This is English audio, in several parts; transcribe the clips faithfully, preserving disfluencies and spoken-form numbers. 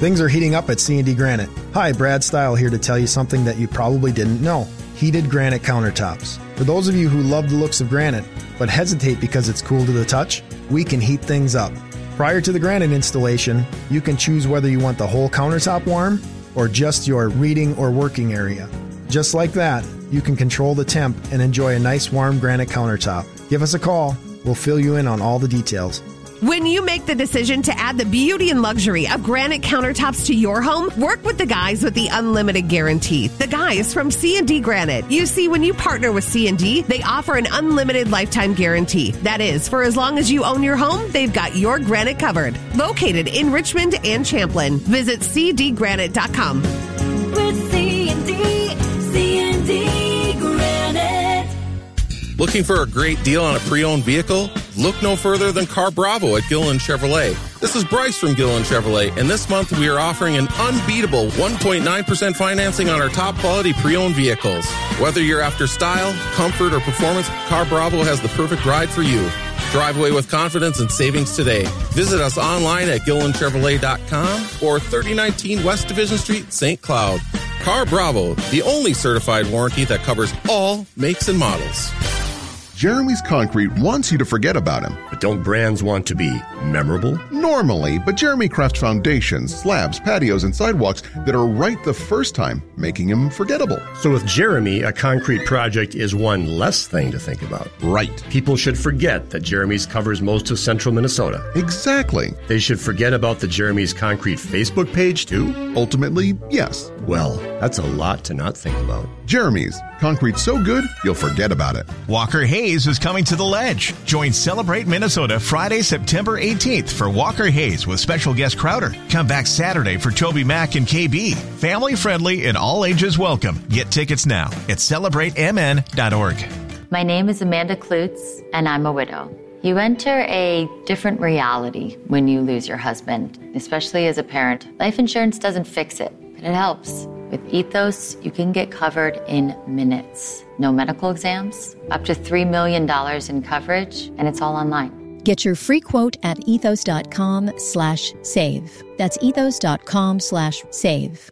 Things are heating up at C and D Granite. Hi, Brad Stile here to tell you something that you probably didn't know. Heated granite countertops. For those of you who love the looks of granite, but hesitate because it's cool to the touch, we can heat things up. Prior to the granite installation, you can choose whether you want the whole countertop warm or just your reading or working area. Just like that, you can control the temp and enjoy a nice warm granite countertop. Give us a call. We'll fill you in on all the details. When you make the decision to add the beauty and luxury of granite countertops to your home, work with the guys with the unlimited guarantee. The guys from C and D Granite. You see, when you partner with C and D, they offer an unlimited lifetime guarantee. That is, for as long as you own your home, they've got your granite covered. Located in Richmond and Champlin. Visit c d granite dot com. With C and D, C and D Granite. Looking for a great deal on a pre-owned vehicle? Look no further than Car Bravo at Gilliland Chevrolet. This is Bryce from Gilliland Chevrolet, and this month we are offering an unbeatable one point nine percent financing on our top quality pre-owned vehicles. Whether you're after style, comfort, or performance, Car Bravo has the perfect ride for you. Drive away with confidence and savings today. Visit us online at gilliland chevrolet dot com or thirty nineteen West Division Street, Saint Cloud. Car Bravo, the only certified warranty that covers all makes and models. Jeremy's Concrete wants you to forget about him. But don't brands want to be memorable? Normally, but Jeremy crafts foundations, slabs, patios, and sidewalks that are right the first time, making him forgettable. So with Jeremy, a concrete project is one less thing to think about. Right. People should forget that Jeremy's covers most of central Minnesota. Exactly. They should forget about the Jeremy's Concrete Facebook page, too? Ultimately, yes. Well, that's a lot to not think about. Jeremy's. Concrete so good, you'll forget about it. Walker Hayes is coming to the Ledge. Join Celebrate Minnesota Friday, September eighteenth for Walker Hayes with special guest Crowder. Come back Saturday for Toby Mac and K B. Family friendly and all ages welcome. Get tickets now at celebrate m n dot org. My name is Amanda Klutz, and I'm a widow. You enter a different reality when you lose your husband, especially as a parent. Life insurance doesn't fix it, but it helps. With Ethos, you can get covered in minutes. No medical exams, up to three million dollars in coverage, and it's all online. Get your free quote at ethos.com slash save. That's ethos.com slash save.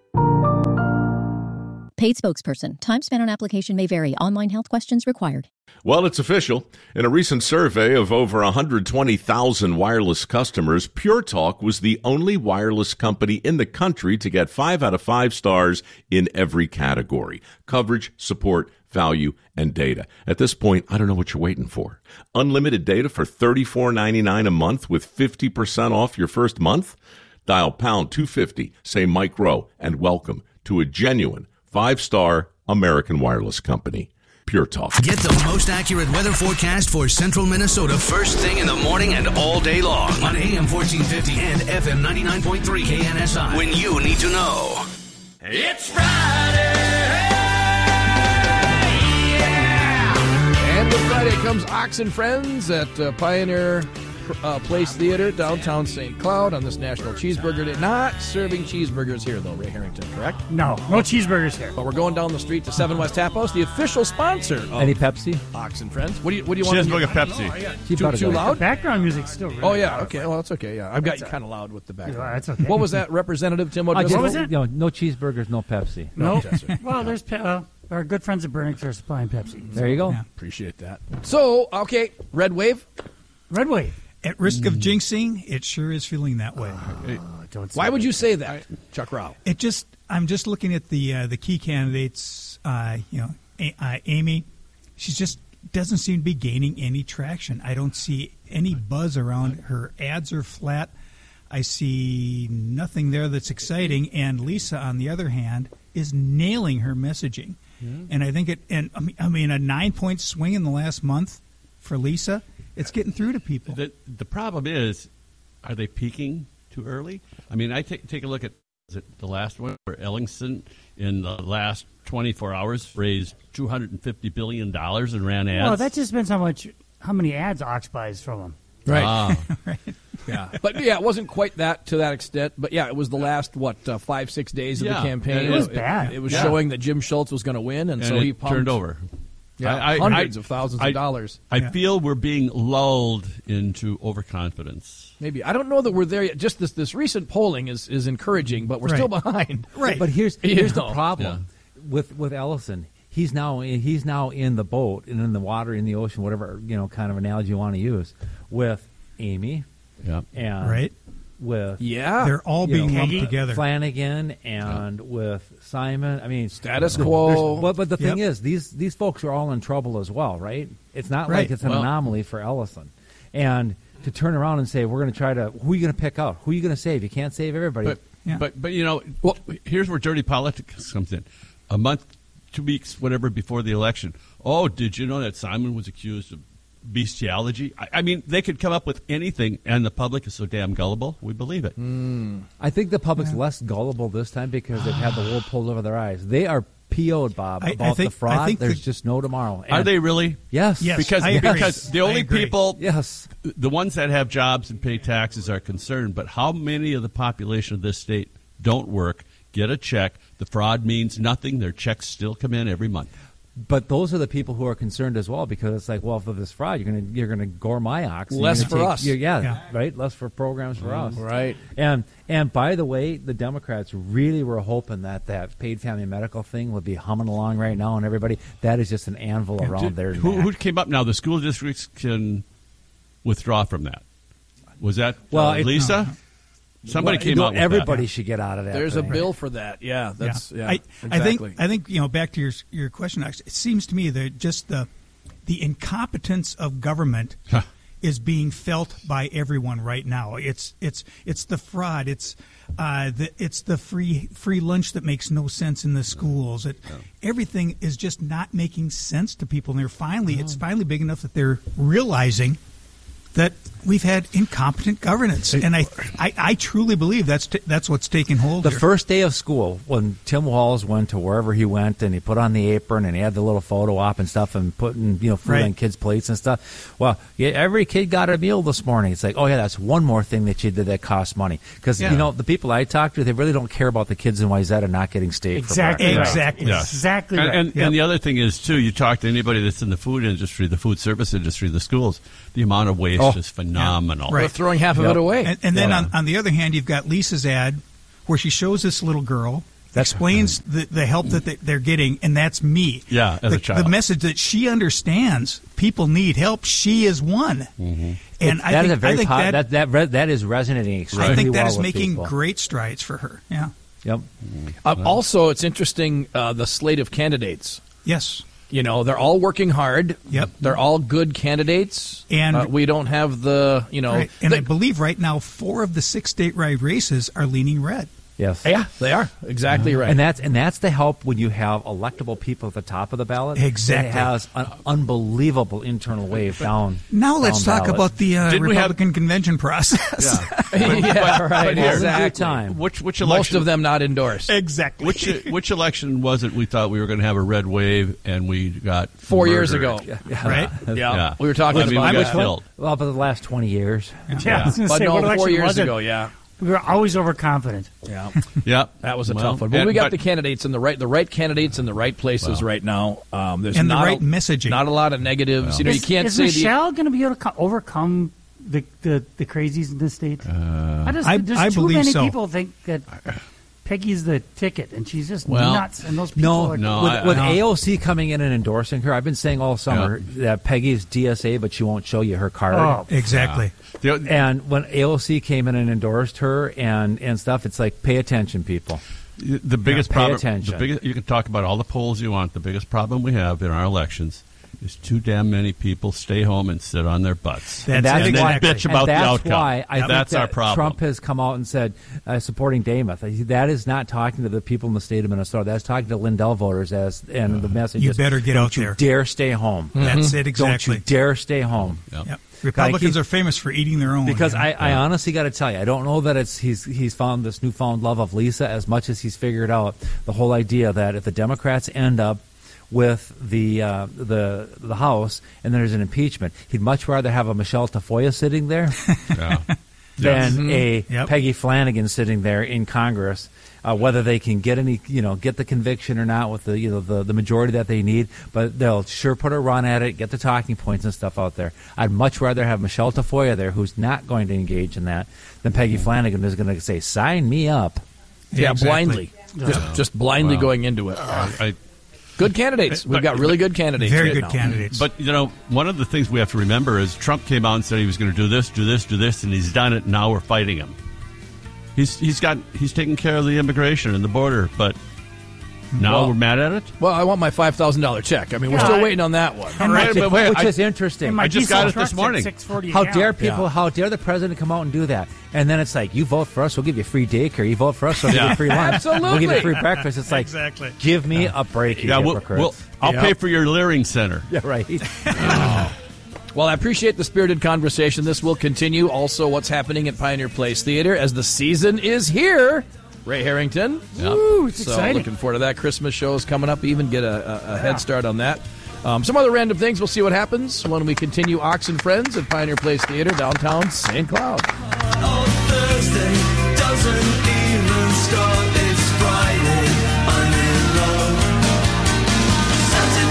Paid spokesperson. Time spent on application may vary. Online health questions required. Well, it's official. In a recent survey of over one hundred twenty thousand wireless customers, Pure Talk was the only wireless company in the country to get five out of five stars in every category: coverage, support, value, and data. At this point, I don't know what you're waiting for. Unlimited data for thirty-four ninety-nine a month with fifty percent off your first month? Dial pound two fifty, say Mike Rowe, and welcome to a genuine five-star American wireless company. Pure Talk. Get the most accurate weather forecast for central Minnesota first thing in the morning and all day long on A M fourteen fifty and F M ninety-nine point three K N S I. When you need to know. It's Friday! Yeah! And with Friday comes Ox and Friends at uh, Pioneer uh, Place Theater, downtown Saint Cloud on this National Cheeseburger Day. Not serving cheeseburgers here, though, Ray Harrington, correct? No, no cheeseburgers here. But we're going down the street to Seven West Tap House, the official sponsor of Any Pepsi? Ox and Friends. What do you, what do you want? Cheeseburger Pepsi. Oh, yeah. Keep Too, out of too that. loud? The background music's still really Oh, yeah, loud. okay. Well, that's okay, yeah. I've got That's you kind of loud with the background. Yeah, that's okay. What was that, Representative Tim I O'Driscoll? just- What was it? You know, no cheeseburgers, no Pepsi. No. No, yes, sir. Well, there's pe- uh, our good friends at Burnix are supplying Pepsi. There you go. Yeah. Appreciate that. So, okay, Red Wave. Red Wave. At risk of jinxing, it sure is feeling that way. Oh, don't say Why would that. you say that, Chuck Rao? It just, I'm just looking at the uh, the key candidates. Uh, you know, A- uh, Amy, she just doesn't seem to be gaining any traction. I don't see any buzz around her. Ads are flat. I see nothing there that's exciting. And Lisa, on the other hand, is nailing her messaging. Yeah. And I think it. And I mean, I mean, a nine point swing in the last month for Lisa. It's getting through to people. The, the problem is, are they peaking too early? I mean, I take take a look at is it the last one where Ellingson in the last twenty-four hours raised two hundred fifty billion dollars and ran ads. Well, that just depends how much, how many ads Ox buys from them. Right. Ah. right. Yeah, but yeah, it wasn't quite that to that extent. But yeah, it was the last what uh, five six days of Yeah. the campaign. It was bad. It, it was Yeah. showing that Jim Schultz was going to win, and, And so it he pumped. turned over. Yeah, I, I, hundreds I, of thousands I, of dollars. I Yeah. feel we're being lulled into overconfidence. Maybe. I don't know that we're there yet. Just this this recent polling is, is encouraging, but we're Right. still behind. But here's You here's know. the problem with with Ellison. He's now in, he's now in the boat and in the water, in the ocean, whatever you know kind of analogy you want to use, with Amy, yeah, and Right. with Yeah. They're all you being know, lumped together. Flanagan and with Simon. I mean, Status there's- quo. there's- But but the thing Yep. is, these these folks are all in trouble as well, right? It's not Right. like it's an Well- anomaly for Ellison, and to turn around and say we're going to try to who are you going to pick out? Who are you going to save? You can't save everybody. But, but but you know, well, here's where dirty politics comes in. A month, two weeks, whatever before the election. Oh, did you know that Simon was accused of bestiality? I, I mean, they could come up with anything, and the public is so damn gullible. We believe it. I think the public's less gullible this time because they've had the wool pulled over their eyes. They are P O'd, Bob, I- I about think- the fraud. I think There's the- just no tomorrow. Are And- they really? Yes. Yes, because I agree. because the I only agree. people, yes, the ones that have jobs and pay taxes are concerned. But how many of the population of this state don't work, get a check? The fraud means nothing. Their checks still come in every month. But those are the people who are concerned as well because it's like, well, for this fraud, you're going to you're going to gore my ox. and you're Less gonna for take- us. you're- Yeah, Yeah. right. Less for programs for us. Right. And and by the way, the Democrats really were hoping that that paid family medical thing would be humming along right now, and everybody that is just an anvil around Did- their who, neck. who came up now? The school districts can withdraw from that. Was that Well, uh, it- Lisa? Somebody Well, came you know, out with everybody that. should get out of that. There's a thing. bill for that. Yeah, that's yeah. I, exactly. I think I think you know back to your your question. Actually, it seems to me that just the the incompetence of government is being felt by everyone right now. It's it's it's the fraud. It's uh, the it's the free free lunch that makes no sense in the schools. It, Everything is just not making sense to people. And they're finally it's finally big enough that they're realizing that we've had incompetent governance, and I I, I truly believe that's t- that's what's taking hold. The here. first day of school, when Tim Walz went to wherever he went, and he put on the apron, and he had the little photo op and stuff, and putting you know food Right. on kids' plates and stuff. Well, yeah, every kid got a meal this morning. It's like, oh yeah, that's one more thing that you did that costs money. Because Yeah. you know the people I talk to, they really don't care about the kids in Wayzata not getting steak. Exactly For right. breakfast. Exactly. Yeah. Exactly And, right. and, and the other thing is, too, you talk to anybody that's in the food industry, the food service industry, the schools, the amount of waste Oh, is phenomenal. We're throwing half of Yep. it away. And, and then Yeah. on, on the other hand, you've got Lisa's ad where she shows this little girl, explains the, the help that they, they're getting, and that's me. Yeah, as the, a child. The message that she understands people need help. She is one. Mm-hmm. And I that think, is a very I think po- that, that that, re- that is resonating extremely I think that well is with making people. great strides for her. Yeah. Yep. Uh, also, it's interesting uh, the slate of candidates. Yes. You know, they're all working hard. Yep. They're all good candidates. And- uh, we don't have the, you know. Right. And the- I believe right now four of the six statewide races are leaning red. Yes. yeah, they are. Exactly right. And that's and that's the help when you have electable people at the top of the ballot. Exactly. It has an unbelievable internal wave down. Now let's down talk ballot. about the uh, Didn't we have- Republican convention process. yeah, right. but here- exactly. time. Which, which Most election? of them not endorsed. Exactly. Which which election was it? We thought we were going to have a red wave, and we got Four years murdered. ago. Right? Yeah. Yeah. We were talking I mean, about we that. got killed. Well, but the last twenty years. Yeah, I was gonna But say, no, what four election years was it? ago, yeah. We were always overconfident. Yeah. Yeah, That was a Well, tough one. But and- we got but- the candidates in the right the right candidates in the right places right now. Um, there's And the not right a, messaging. Not a lot of negatives. You know, is, you can't is say Michelle going to be able to co- overcome the, the, the crazies in this state? Uh, I just, I- there's I too believe many so. people think that Peggy's the ticket, and she's just Well, nuts. And those people No, are no, with, I- with I- A O C coming in and endorsing her, I've been saying all summer that Peggy's D S A, but she won't show you her card. Oh. Exactly. The- And when A O C came in and endorsed her and, and stuff, it's like, pay attention, people. The biggest pay problem. attention. The biggest. You can talk about all the polls you want. The biggest problem we have in our elections is too damn many people stay home and sit on their butts. That's and that's and then why, bitch and about the that's outcome. why I think That's that our problem. Trump has come out and said uh, supporting Damuth. That is not talking to the people in the state of Minnesota. That's talking to Lindell voters. As and the message You is, better get don't out you there. Dare stay home. That's it Don't exactly. you dare stay home. Yep. Yep. Republicans keep- are famous for eating their own. Because yeah. I, I honestly got to tell you, I don't know that it's he's he's found this newfound love of Lisa as much as he's figured out the whole idea that if the Democrats end up with the uh, the the House and there's an impeachment, he'd much rather have a Michelle Tafoya sitting there. Yeah. than Mhm. a Yep. Peggy Flanagan sitting there in Congress. Uh, whether they can get any, you know, get the conviction or not with the, you know, the, the majority that they need, but they'll sure put a run at it, get the talking points and stuff out there. I'd much rather have Michelle Tafoya there, who's not going to engage in that, than Peggy Flanagan, who's going to say, "Sign me up." Yeah, exactly. blindly, just just blindly Wow. going into it. I, Good candidates. We've got really good candidates. Very right good now. candidates. But, you know, one of the things we have to remember is Trump came out and said he was going to do this, do this, do this, and he's done it, and now we're fighting him. He's he's got he's taking care of the immigration and the border, but now Well- we're mad at it. Well, I want my five thousand dollar check. I mean, we're Yeah, still I- waiting on that one. And Right, my- but wait, Which I- is interesting. and my I just diesel got it truck's this at morning. six forty a How gallon. dare people? Yeah. How dare the president come out and do that? And then it's like, you vote for us, we'll give you free daycare. You vote for us, we'll give Yeah. you free lunch. We'll give Absolutely. you free breakfast. It's like, Exactly. give me a break, you Yeah, we'll, hypocrites. we'll, I'll Yep. pay for your Leering Center. yeah, right. Well, I appreciate the spirited conversation. This will continue. Also, what's happening at Pioneer Place Theater as the season is here. Ray Harrington. Ooh, it's So exciting. looking forward to that. Christmas show is coming up. Even get a, a, a head start on that. Um, some other random things. We'll see what happens when we continue Ox and Friends at Pioneer Place Theater, downtown Saint Cloud. Thursday doesn't even start. It's Friday. I'm in love.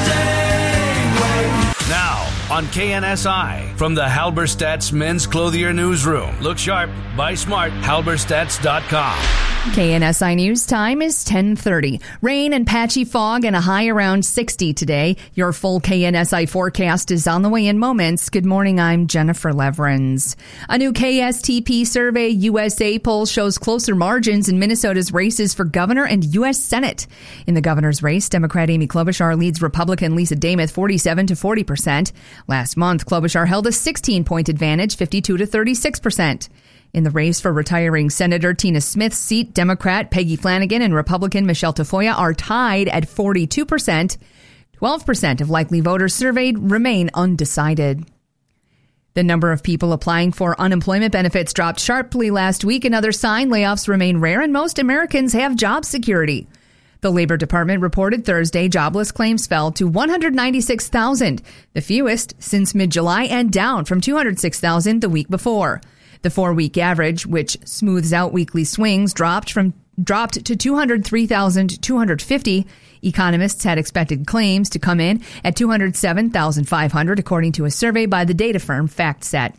Saturday. Now on K N S I from the Halberstadt's Men's Clothier Newsroom. Look sharp, buy smart, halberstadts dot com. K N S I News time is ten thirty. Rain and patchy fog and a high around sixty today. Your full K N S I forecast is on the way in moments. Good morning, I'm Jennifer Leverins. A new K S T P Survey U S A poll shows closer margins in Minnesota's races for governor and U S Senate. In the governor's race, Democrat Amy Klobuchar leads Republican Lisa Dameth forty-seven to forty percent. Last month, Klobuchar held a sixteen-point advantage, fifty-two to thirty-six percent. In the race for retiring Senator Tina Smith's seat, Democrat Peggy Flanagan and Republican Michelle Tafoya are tied at forty-two percent. twelve percent of likely voters surveyed remain undecided. The number of people applying for unemployment benefits dropped sharply last week. Another sign layoffs remain rare and most Americans have job security. The Labor Department reported Thursday jobless claims fell to one hundred ninety-six thousand, the fewest since mid-July and down from two hundred six thousand the week before. The four-week average, which smooths out weekly swings, dropped from dropped to two hundred three thousand two hundred fifty. Economists had expected claims to come in at two hundred seven thousand five hundred, according to a survey by the data firm FactSet.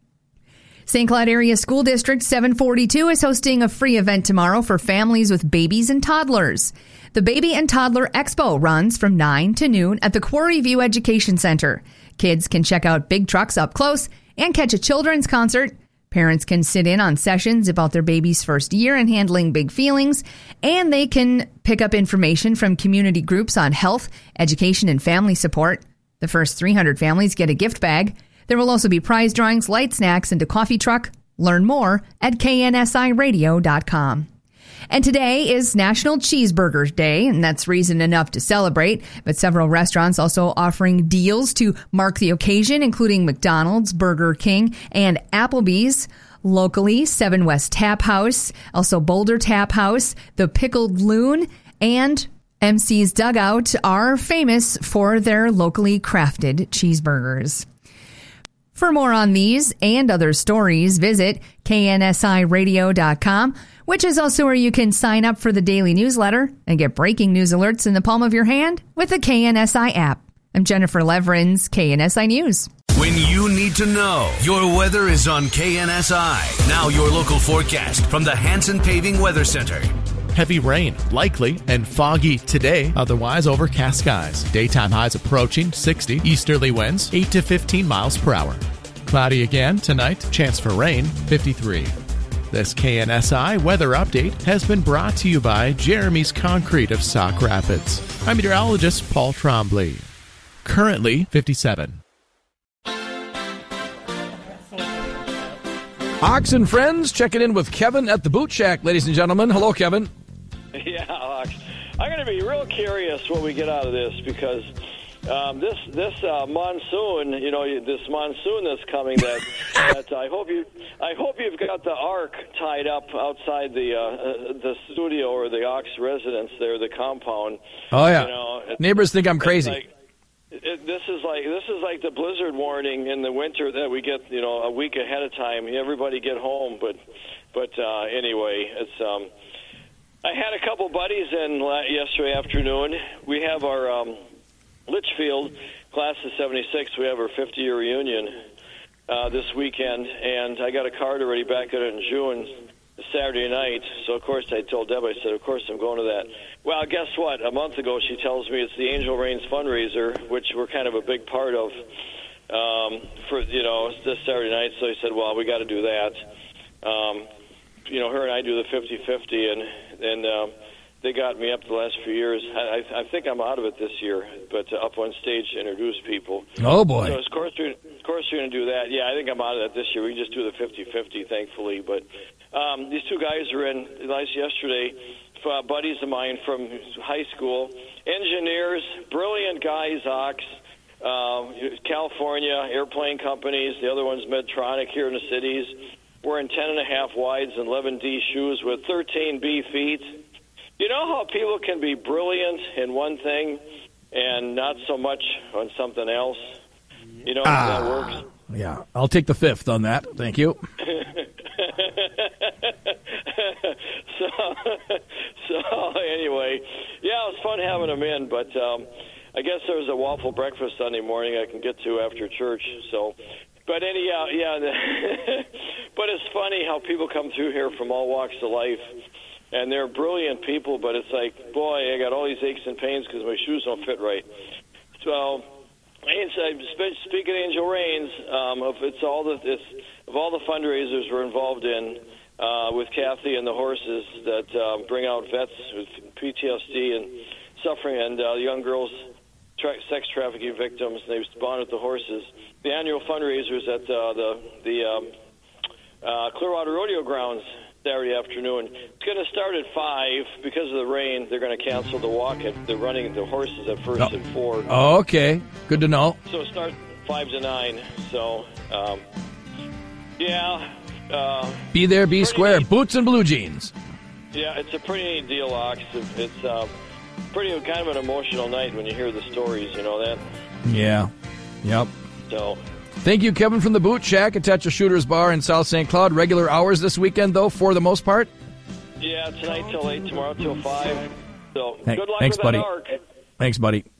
Saint Cloud Area School District seven forty-two is hosting a free event tomorrow for families with babies and toddlers. The Baby and Toddler Expo runs from nine to noon at the Quarry View Education Center. Kids can check out big trucks up close and catch a children's concert. Parents can sit in on sessions about their baby's first year and handling big feelings, and they can pick up information from community groups on health, education, and family support. The first three hundred families get a gift bag. There will also be prize drawings, light snacks, and a coffee truck. Learn more at K N S I radio dot com. And today is National Cheeseburger Day, and that's reason enough to celebrate. But several restaurants also offering deals to mark the occasion, including McDonald's, Burger King, and Applebee's. Locally, Seven West Tap House, also Boulder Tap House, the Pickled Loon, and M C's Dugout are famous for their locally crafted cheeseburgers. For more on these and other stories, visit K N S I radio dot com, which is also where you can sign up for the daily newsletter and get breaking news alerts in the palm of your hand with the K N S I app. I'm Jennifer Leverins, K N S I News. When you need to know, your weather is on K N S I. Now your local forecast from the Hanson Paving Weather Center. Heavy rain, likely, and foggy today. Otherwise, overcast skies. Daytime highs approaching sixty. Easterly winds, eight to fifteen miles per hour. Cloudy again tonight. Chance for rain, fifty-three. This K N S I weather update has been brought to you by Jeremy's Concrete of Sauk Rapids. I'm meteorologist Paul Trombley. Currently, fifty-seven. Ox and Friends checking in with Kevin at the Boot Shack, ladies and gentlemen. Hello, Kevin. Yeah, Ox. I'm going to be real curious what we get out of this because um, this this uh, monsoon, you know, this monsoon that's coming. That that I hope you I hope you've got the ark tied up outside the uh, the studio or the Ox residence there, the compound. Oh yeah, you know, it, neighbors think I'm crazy. Like, it, this is like this is like the blizzard warning in the winter that we get, you know, a week ahead of time. Everybody get home, but but uh, anyway, it's. Um, I had a couple buddies in yesterday afternoon. We have our um, Litchfield class of seventy-six. We have our fifty-year reunion uh, this weekend, and I got a card already back in June, Saturday night. So of course I told Deb, I said, of course I'm going to that. Well, guess what? A month ago she tells me it's the Angel Rains fundraiser, which we're kind of a big part of um, for you know this Saturday night. So I said, well, we got to do that. Um, you know, her and I do the fifty-fifty, and and um, they got me up the last few years. I, I think I'm out of it this year, but uh, up on stage to introduce people. Oh, boy. So of course, we, of course we're going to do that. Yeah, I think I'm out of that this year. We just do the fifty-fifty, thankfully. But um, these two guys were in nice yesterday, uh, buddies of mine from high school, engineers, brilliant guys, Ox, uh, California, airplane companies. The other one's Medtronic here in the cities. Wearing ten and a half wides and eleven D shoes with thirteen B feet. You know how people can be brilliant in one thing and not so much on something else? You know how that works? Yeah, I'll take the fifth on that. Thank you. so, so anyway, yeah, it was fun having them in, but um, I guess there was a waffle breakfast Sunday morning I can get to after church, so... But anyhow, yeah, but it's funny how people come through here from all walks of life, and they're brilliant people, but it's like, boy, I got all these aches and pains because my shoes don't fit right. So, speaking of Angel Rains, um, of it's all the it's, of all the fundraisers we're involved in uh, with Kathy and the horses that um, bring out vets with P T S D and suffering, and uh, young girls, tra- sex trafficking victims, and they bond with the horses. The annual fundraiser is at uh, the the um, uh, Clearwater Rodeo Grounds Saturday afternoon. It's going to start at five because of the rain. They're going to cancel the walk. At, they're running the horses at first oh. at four. Oh, okay, good to know. So it starts five to nine. So um, yeah, uh, be there, be square. Neat. Boots and blue jeans. Yeah, it's a pretty neat deal, Ox. It's uh, pretty kind of an emotional night when you hear the stories. You know that? Yeah. Yep. So, thank you, Kevin from the Boot Shack at Tetra Shooters Bar in South Saint Cloud. Regular hours this weekend, though, for the most part? Yeah, tonight till eight, tomorrow till five. So, Hey, good luck thanks, with buddy. that arc. Thanks, buddy.